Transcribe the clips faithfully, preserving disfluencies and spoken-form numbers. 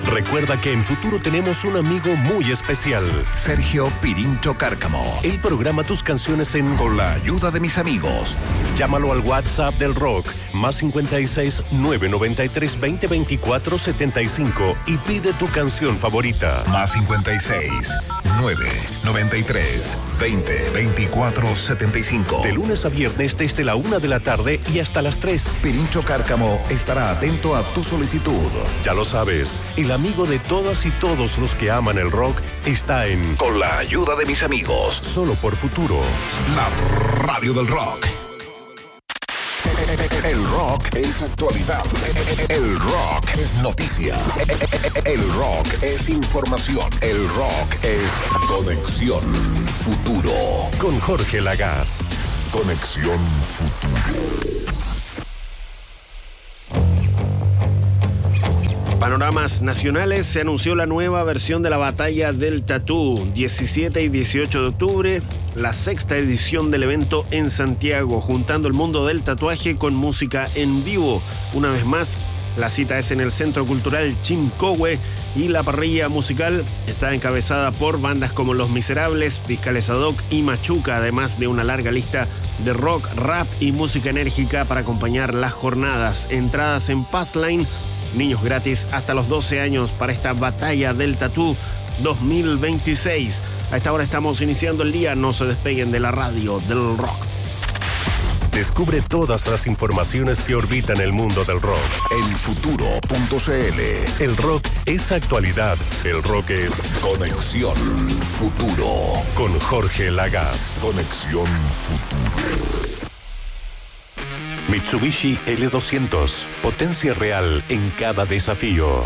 Recuerda que en Futuro tenemos un amigo muy especial. Sergio Pirincho Cárcamo. Él programa tus canciones en Con la ayuda de mis amigos. Llámalo al WhatsApp del rock, más cincuenta y seis, nueve noventa y tres, veinte, veinticuatro, setenta y cinco y pide tu canción favorita. Más cincuenta y seis, nueve noventa y tres, veinte, veinticuatro, setenta y cinco. De lunes a viernes desde la una de la tarde y hasta las tres. Pirincho Cárcamo estará atento a tu solicitud. Ya lo sabes, el amigo de todas y todos los que aman el rock está en Con la ayuda de mis amigos. Solo por Futuro. La radio del rock. El rock es actualidad. El rock es noticia. El rock es información. El rock es Conexión Futuro. Con Jorge Lagaz. Conexión Futuro. Panoramas nacionales. Se anunció la nueva versión de la Batalla del Tatú, diecisiete y dieciocho de octubre, la sexta edición del evento en Santiago, juntando el mundo del tatuaje con música en vivo. Una vez más, la cita es en el Centro Cultural Chimcohue y la parrilla musical está encabezada por bandas como Los Miserables, Fiscales Ad Hoc y Machuca, además de una larga lista de rock, rap y música enérgica para acompañar las jornadas. Entradas en Passline. Niños gratis hasta los doce años para esta Batalla del Tatú dos mil veintiséis. A esta hora estamos iniciando el día. No se despeguen de la radio del rock. Descubre todas las informaciones que orbitan el mundo del rock. El futuro punto c l. El rock es actualidad. El rock es Conexión Futuro. Con Jorge Lagaz. Conexión Futuro. Mitsubishi L doscientos. Potencia real en cada desafío.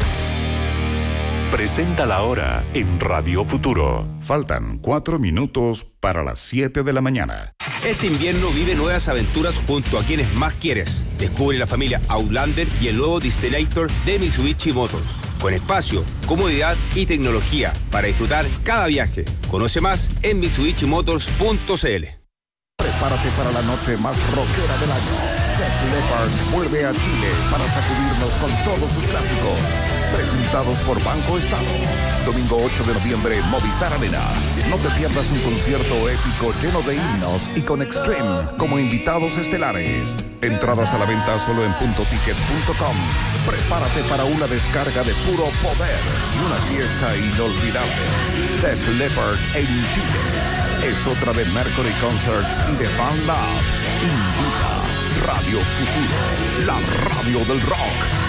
Presenta la hora en Radio Futuro. Faltan cuatro minutos para las siete de la mañana. Este invierno vive nuevas aventuras junto a quienes más quieres. Descubre la familia Outlander y el nuevo Destinator de Mitsubishi Motors. Con espacio, comodidad y tecnología para disfrutar cada viaje. Conoce más en mitsubishi motors punto c l. Prepárate para la noche más rockera del año. Def Leppard vuelve a Chile para sacudirnos con todos sus clásicos. Presentados por Banco Estado. Domingo ocho de noviembre, Movistar Arena. No te pierdas un concierto épico lleno de himnos y con Extreme como invitados estelares. Entradas a la venta solo en punto ticket punto com. Prepárate para una descarga de puro poder y una fiesta inolvidable. Def Leppard en Chile. Es otra de Mercury Concerts y de Fan Lab. Invita Radio Futuro, la radio del rock.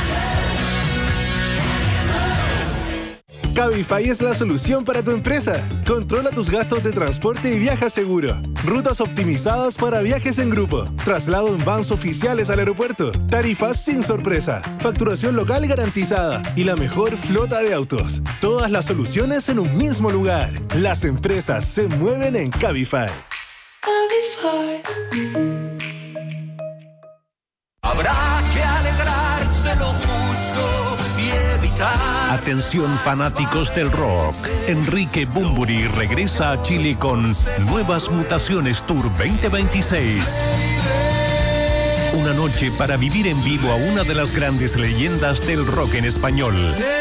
Cabify es la solución para tu empresa. Controla tus gastos de transporte y viaja seguro. Rutas optimizadas para viajes en grupo. Traslado en vans oficiales al aeropuerto. Tarifas sin sorpresa. Facturación local garantizada. Y la mejor flota de autos. Todas las soluciones en un mismo lugar. Las empresas se mueven en Cabify. Cabify. Habrá que alegrarse lo justo y evitar. Atención fanáticos del rock. Enrique Bunbury regresa a Chile con Nuevas Mutaciones Tour veinte veintiséis. Una noche para vivir en vivo a una de las grandes leyendas del rock en español.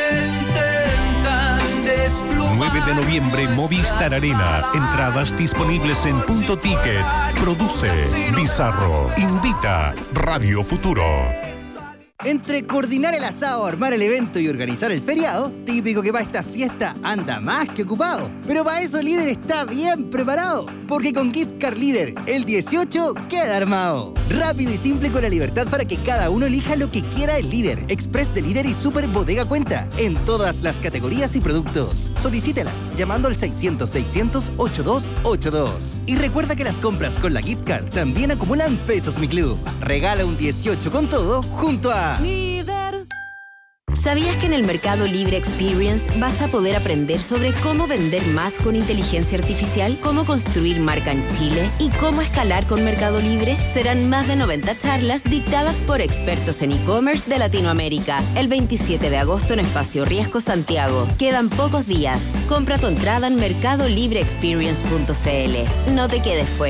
nueve de noviembre, Movistar Arena. Entradas disponibles en Punto Ticket. Produce Bizarro. Invita Radio Futuro. Entre coordinar el asado, armar el evento y organizar el feriado, típico que para esta fiesta anda más que ocupado. Pero para eso Líder está bien preparado, porque con Gift Card Líder, el dieciocho queda armado. Rápido y simple con la libertad para que cada uno elija lo que quiera el Líder, Express de Líder y Super Bodega Cuenta, en todas las categorías y productos. Solicítelas llamando al seiscientos, seiscientos, ochenta y dos ochenta y dos. Y recuerda que las compras con la Gift Card también acumulan pesos Mi Club. Regala un dieciocho con todo junto a Líder. ¿Sabías que en el Mercado Libre Experience vas a poder aprender sobre cómo vender más con inteligencia artificial, cómo construir marca en Chile y cómo escalar con Mercado Libre? Serán más de noventa charlas dictadas por expertos en e-commerce de Latinoamérica. El veintisiete de agosto en Espacio Riesgo Santiago. Quedan pocos días. Compra tu entrada en mercado libre experience punto c l. No te quedes fuera.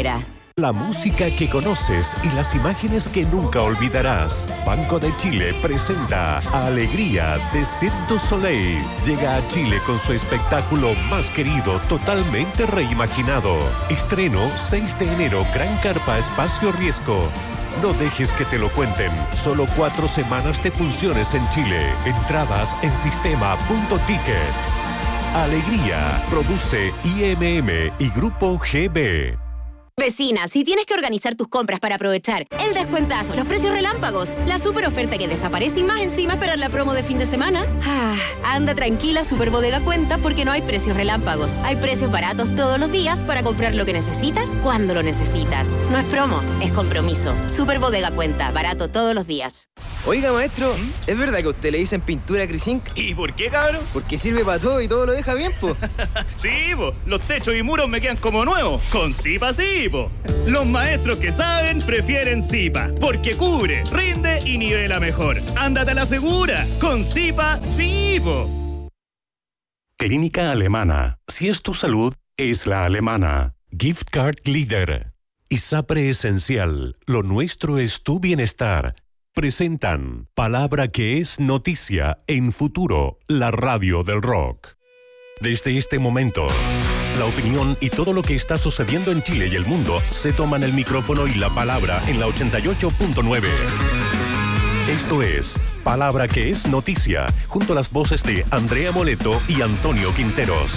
La música que conoces y las imágenes que nunca olvidarás. Banco de Chile presenta Alegría de Cirque du Soleil. Llega a Chile con su espectáculo más querido, totalmente reimaginado. Estreno seis de enero, Gran Carpa Espacio Riesgo. No dejes que te lo cuenten. Solo cuatro semanas de funciones en Chile. Entradas en sistema punto ticket. Alegría. Produce I M M y Grupo G B. Vecina, si tienes que organizar tus compras para aprovechar el descuentazo, los precios relámpagos, la super oferta que desaparece y más encima esperar la promo de fin de semana, ah, anda tranquila, Super Bodega Cuenta, porque no hay precios relámpagos. Hay precios baratos todos los días para comprar lo que necesitas cuando lo necesitas. No es promo, es compromiso. Super Bodega Cuenta, barato todos los días. Oiga, maestro, ¿Mm? ¿es verdad que a usted le dicen pintura Crisink? ¿Y por qué, cabrón? Porque sirve para todo y todo lo deja bien, po. Sí, po. Los techos y muros me quedan como nuevos. Con Zipa sí, po. Los maestros que saben prefieren Zipa, porque cubre, rinde y nivela mejor. Ándate a la segura. Con Zipa sí, po. Clínica Alemana. Si es tu salud, es la alemana. Gift Card Leader. ISAPRE Esencial. Lo nuestro es tu bienestar. Presentan Palabra que es noticia en Futuro, la radio del rock. Desde este momento, la opinión y todo lo que está sucediendo en Chile y el mundo se toman el micrófono y la palabra en la ochenta y ocho punto nueve. Esto es Palabra que es noticia, junto a las voces de Andrea Moleto y Antonio Quinteros.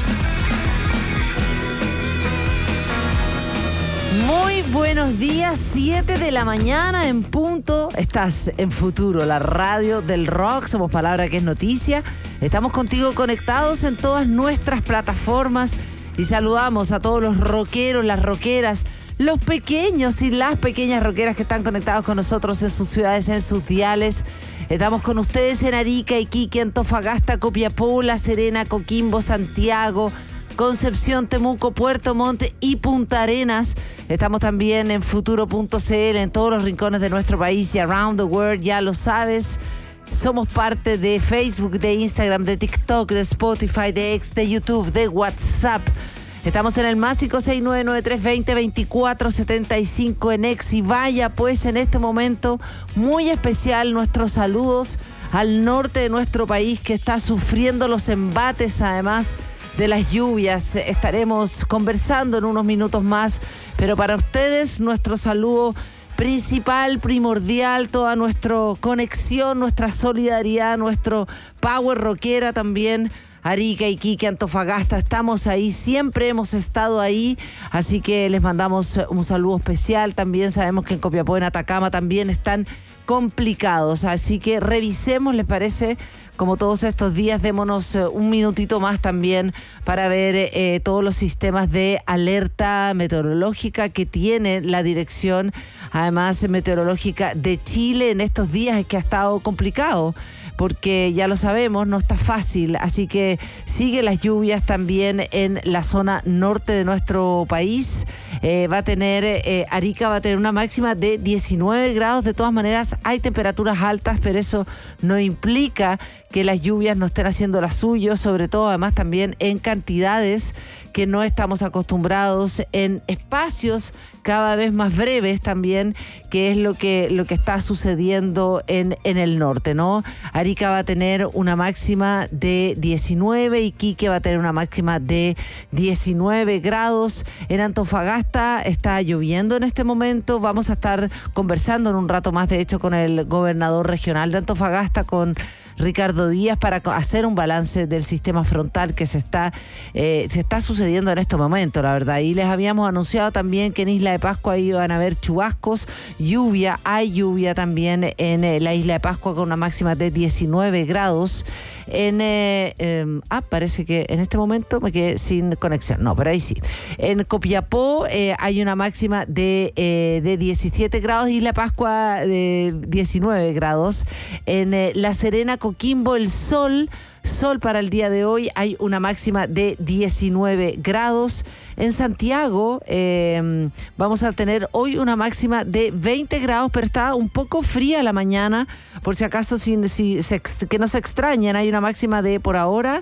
Muy buenos días, siete de la mañana en punto. Estás en Futuro, la radio del rock. Somos Palabra que es noticia. Estamos contigo conectados en todas nuestras plataformas y saludamos a todos los rockeros, las rockeras, los pequeños y las pequeñas rockeras que están conectados con nosotros en sus ciudades, en sus diales. Estamos con ustedes en Arica, Iquique, Antofagasta, Copiapó, La Serena, Coquimbo, Santiago, Concepción, Temuco, Puerto Montt y Punta Arenas. Estamos también en futuro punto c l, en todos los rincones de nuestro país y around the world, ya lo sabes. Somos parte de Facebook, de Instagram, de TikTok, de Spotify, de X, de YouTube, de WhatsApp. Estamos en el más cinco seis nueve nueve tres dos cero dos cuatro siete cinco en X. Y vaya pues en este momento muy especial nuestros saludos al norte de nuestro país, que está sufriendo los embates además de las lluvias. Estaremos conversando en unos minutos más, pero para ustedes nuestro saludo principal, primordial, toda nuestra conexión, nuestra solidaridad, nuestro power rockera también. Arica, Iquique, Antofagasta, estamos ahí, siempre hemos estado ahí, así que les mandamos un saludo especial. También sabemos que en Copiapó, en Atacama también están complicados, así que revisemos, ¿les parece? Como todos estos días, démonos un minutito más también para ver eh, todos los sistemas de alerta meteorológica que tiene la Dirección, además meteorológica de Chile en estos días, es que ha estado complicado, porque ya lo sabemos, no está fácil, así que sigue las lluvias también en la zona norte de nuestro país. Eh, va a tener, eh, Arica va a tener una máxima de diecinueve grados, de todas maneras hay temperaturas altas, pero eso no implica que las lluvias no estén haciendo la suyo, sobre todo además también en cantidades que no estamos acostumbrados, en espacios cada vez más breves también, que es lo que, lo que está sucediendo en, en el norte, ¿no? Arica va a tener una máxima de diecinueve, Iquique va a tener una máxima de diecinueve grados. En Antofagasta está lloviendo en este momento. Vamos a estar conversando en un rato más, de hecho, con el gobernador regional de Antofagasta, con Ricardo Díaz, para hacer un balance del sistema frontal que se está, eh, se está sucediendo en este momento, la verdad. Y les habíamos anunciado también que en Isla de Pascua iban a haber chubascos, lluvia, hay lluvia también en eh, la Isla de Pascua con una máxima de diecinueve grados. En, eh, eh, ah, parece que en este momento me quedé sin conexión, no, pero ahí sí. En Copiapó eh, hay una máxima de, eh, de diecisiete grados, Isla de Pascua de diecinueve grados. En eh, La Serena, Coquimbo, el sol, sol para el día de hoy, hay una máxima de diecinueve grados. En Santiago eh, vamos a tener hoy una máxima de veinte grados, pero está un poco fría la mañana, por si acaso, si, si se, que no se extrañen, hay una máxima de, por ahora,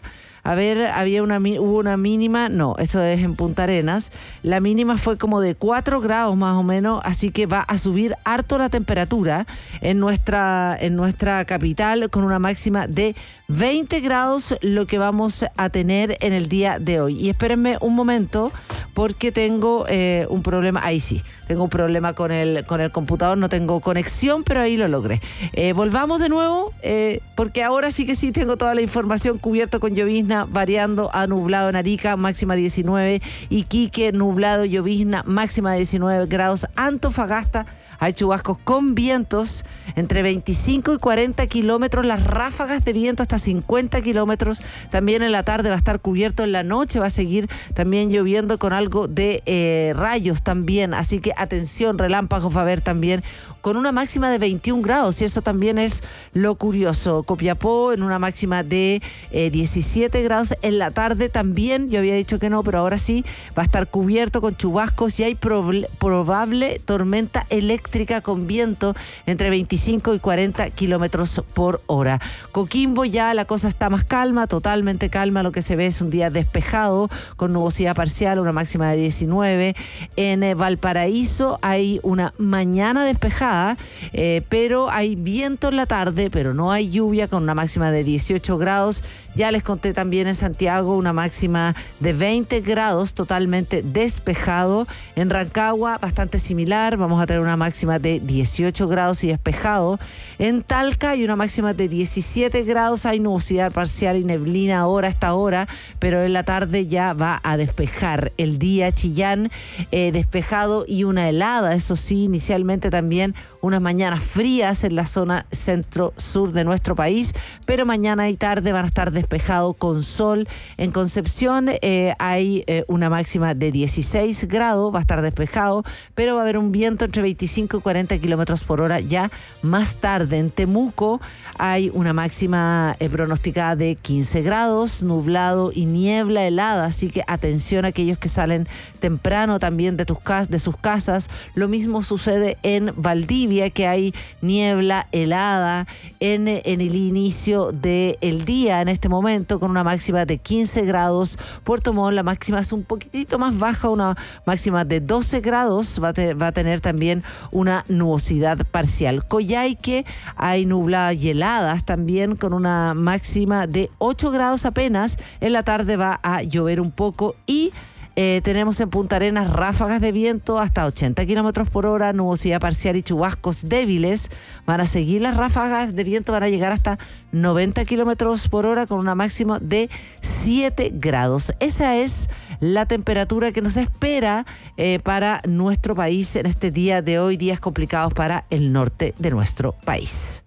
A ver, había una, hubo una mínima, no, eso es en Punta Arenas. La mínima fue como de cuatro grados más o menos, así que va a subir harto la temperatura en nuestra, en nuestra capital con una máxima de veinte grados, lo que vamos a tener en el día de hoy. Y espérenme un momento porque tengo eh, un problema, ahí sí, tengo un problema con el, con el computador, no tengo conexión, pero ahí lo logré. Eh, volvamos de nuevo, eh, porque ahora sí que sí tengo toda la información cubierta con llovizna, variando a nublado en Arica, máxima diecinueve, Iquique, nublado, llovizna, máxima de diecinueve grados, Antofagasta, hay chubascos con vientos entre veinticinco y cuarenta kilómetros, las ráfagas de viento hasta cincuenta kilómetros. También en la tarde va a estar cubierto, en la noche va a seguir también lloviendo con algo de eh, rayos también. Así que atención, relámpagos va a haber también con una máxima de veintiún grados y eso también es lo curioso. Copiapó en una máxima de eh, diecisiete grados. En la tarde también, yo había dicho que no, pero ahora sí, va a estar cubierto con chubascos y hay prob- probable tormenta eléctrica con viento entre veinticinco y cuarenta kilómetros por hora. Coquimbo ya la cosa está más calma, totalmente calma, lo que se ve es un día despejado con nubosidad parcial, una máxima de diecinueve. En eh, Valparaíso hay una mañana despejada, eh, pero hay viento en la tarde, pero no hay lluvia, con una máxima de dieciocho grados. Ya les conté también en Santiago una máxima de veinte grados, totalmente despejado. En Rancagua bastante similar, vamos a tener una máxima de dieciocho grados y despejado. En Talca hay una máxima de diecisiete grados, hay nubosidad parcial y neblina ahora a esta hora, pero en la tarde ya va a despejar. El día Chillán eh, despejado y una helada, eso sí, inicialmente también unas mañanas frías en la zona centro-sur de nuestro país, pero mañana y tarde van a estar despejado con sol. En Concepción eh, hay eh, una máxima de dieciséis grados, va a estar despejado, pero va a haber un viento entre veinticinco y cuarenta kilómetros por hora ya más tarde. En Temuco hay una máxima eh, pronosticada de quince grados, nublado y niebla helada, así que atención a aquellos que salen temprano también de, tus cas- de sus casas. Lo mismo sucede en Valdivia, que hay niebla helada en, en el inicio del día en este momento, con una máxima de quince grados. Puerto Montt, la máxima es un poquitito más baja, una máxima de doce grados, va a, te, va a tener también una nubosidad parcial. Coyhaique hay nubladas y heladas también, con una máxima de ocho grados apenas. En la tarde va a llover un poco y Eh, tenemos en Punta Arenas ráfagas de viento hasta ochenta kilómetros por hora, nubosidad parcial y chubascos débiles. Van a seguir las ráfagas de viento, van a llegar hasta noventa kilómetros por hora con una máxima de siete grados. Esa es la temperatura que nos espera eh, para nuestro país en este día de hoy, días complicados para el norte de nuestro país.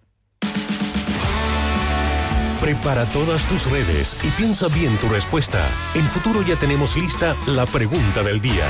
Prepara todas tus redes y piensa bien tu respuesta. En Futuro ya tenemos lista la pregunta del día.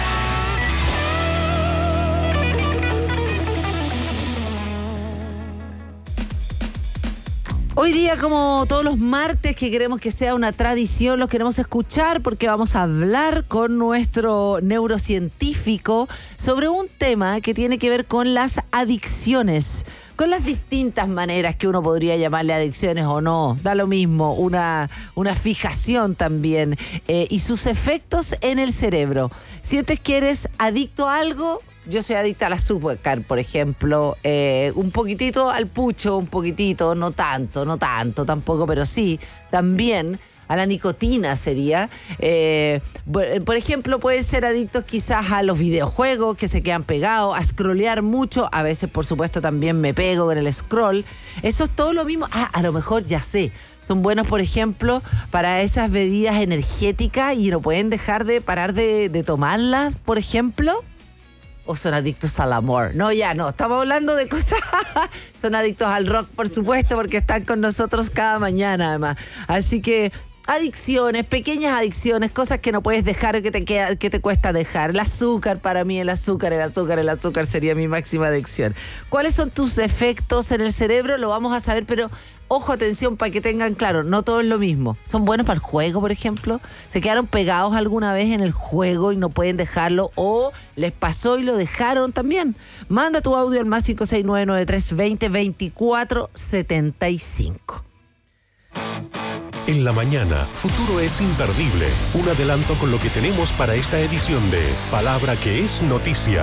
Hoy día, como todos los martes, que queremos que sea una tradición, los queremos escuchar porque vamos a hablar con nuestro neurocientífico sobre un tema que tiene que ver con las adicciones, con las distintas maneras que uno podría llamarle adicciones o no, da lo mismo, una, una fijación también, eh, y sus efectos en el cerebro. ¿Sientes que eres adicto a algo? Yo soy adicta al azúcar, por ejemplo, eh, un poquitito al pucho, un poquitito, no tanto, no tanto tampoco, pero sí, también a la nicotina sería. Eh, por ejemplo, pueden ser adictos quizás a los videojuegos que se quedan pegados, a scrollear mucho, a veces por supuesto también me pego con el scroll. Eso es todo lo mismo. Ah, a lo mejor ya sé. Son buenos, por ejemplo, para esas bebidas energéticas y no pueden dejar de parar de, de tomarlas, por ejemplo. ¿O son adictos al amor? No, ya no, estamos hablando de cosas. Son adictos al rock, por supuesto, porque están con nosotros cada mañana, además. Así que adicciones, pequeñas adicciones, cosas que no puedes dejar o que te, queda, que te cuesta dejar. El azúcar, para mí, el azúcar, el azúcar, el azúcar sería mi máxima adicción. ¿Cuáles son tus efectos en el cerebro? Lo vamos a saber, pero ojo, atención, para que tengan claro, no todo es lo mismo. ¿Son buenos para el juego, por ejemplo? ¿Se quedaron pegados alguna vez en el juego y no pueden dejarlo? ¿O les pasó y lo dejaron también? Manda tu audio al más cinco seis nueve nueve tres dos cero dos cuatro siete cinco. En la mañana, Futuro es imperdible. Un adelanto con lo que tenemos para esta edición de Palabra que es Noticia.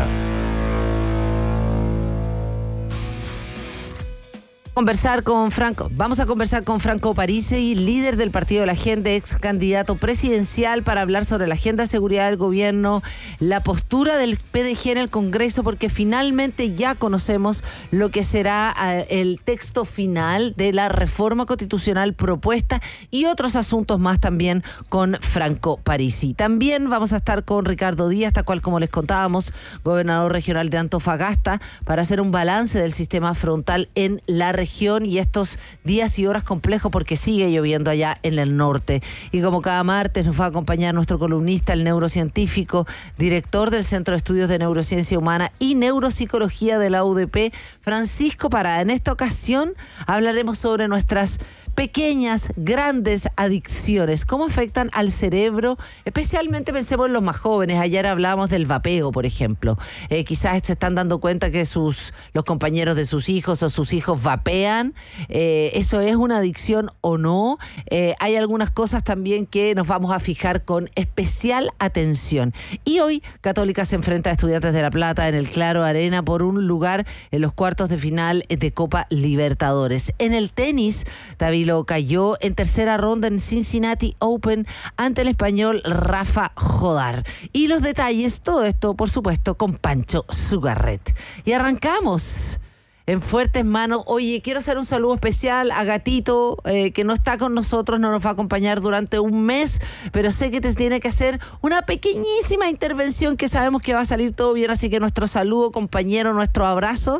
Conversar con Franco. Vamos a conversar con Franco Parisi, líder del Partido de la Gente, ex candidato presidencial, para hablar sobre la agenda de seguridad del gobierno, la postura del P D G en el Congreso, porque finalmente ya conocemos lo que será el texto final de la reforma constitucional propuesta y otros asuntos más también con Franco Parisi. También vamos a estar con Ricardo Díaz, tal cual como les contábamos, gobernador regional de Antofagasta, para hacer un balance del sistema frontal en la región y estos días y horas complejos porque sigue lloviendo allá en el norte. Y como cada martes nos va a acompañar nuestro columnista, el neurocientífico, director del Centro de Estudios de Neurociencia Humana y Neuropsicología de la U D P, Francisco Parada. En esta ocasión hablaremos sobre nuestras pequeñas, grandes adicciones, cómo afectan al cerebro, especialmente pensemos en los más jóvenes. Ayer hablábamos del vapeo, por ejemplo. Eh, quizás se están dando cuenta que sus los compañeros de sus hijos o sus hijos vapean. Eh, ¿Eso es una adicción o no? Eh, hay algunas cosas también que nos vamos a fijar con especial atención. Y hoy, Católica se enfrenta a Estudiantes de La Plata en el Claro Arena por un lugar en los cuartos de final de Copa Libertadores. En el tenis, David lo cayó en tercera ronda en Cincinnati Open ante el español Rafa Jodar. Y los detalles, todo esto, por supuesto, con Pancho Sugarret. Y arrancamos en fuertes manos. Oye, quiero hacer un saludo especial a Gatito, eh, que no está con nosotros, no nos va a acompañar durante un mes, pero sé que te tiene que hacer una pequeñísima intervención que sabemos que va a salir todo bien, así que nuestro saludo, compañero, nuestro abrazo,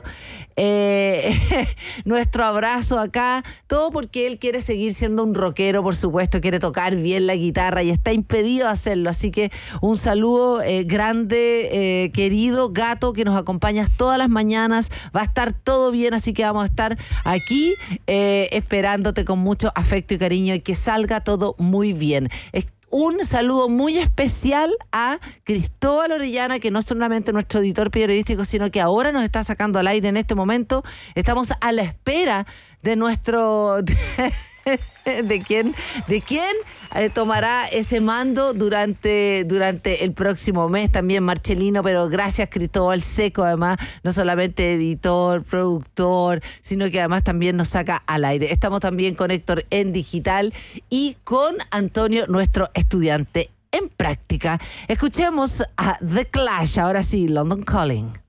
eh, nuestro abrazo acá, todo porque él quiere seguir siendo un rockero, por supuesto, quiere tocar bien la guitarra y está impedido de hacerlo, así que un saludo eh, grande, eh, querido Gato, que nos acompañas todas las mañanas, va a estar todo Todo bien, así que vamos a estar aquí eh, esperándote con mucho afecto y cariño y que salga todo muy bien. Es un saludo muy especial a Cristóbal Orellana, que no es solamente nuestro editor periodístico, sino que ahora nos está sacando al aire en este momento. Estamos a la espera de nuestro... de quién de quién eh, tomará ese mando durante durante el próximo mes, también Marcelino, pero gracias Cristóbal Seco, además, no solamente editor, productor, sino que además también nos saca al aire. Estamos también con Héctor en digital y con Antonio, nuestro estudiante en práctica. Escuchemos a The Clash, ahora sí, London Calling.